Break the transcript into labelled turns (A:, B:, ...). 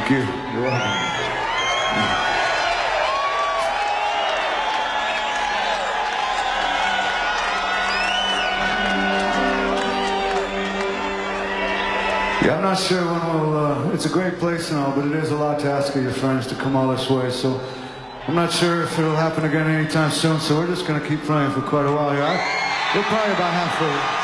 A: Thank you. You're welcome. Yeah, I'm not sure when we'll, it's a great place and all, but it is a lot to ask of your friends to come all this way, so I'm not sure if it'll happen again anytime soon, so we're just going to keep playing for quite a while here. We're probably about halfway.